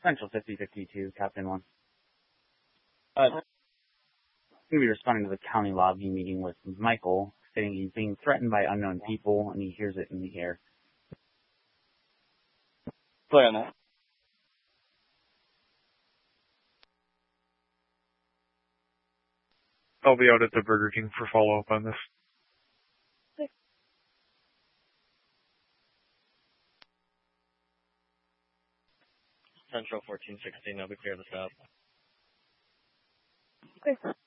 Central 5052, Captain 1. Uh, I'm going to be responding to the county lobby meeting with Michael, stating he's being threatened by unknown people, and he hears it in the air. Clear on that. I'll be out at the Burger King for follow-up on this. Central 1416, I'll be clear to stop. Okay.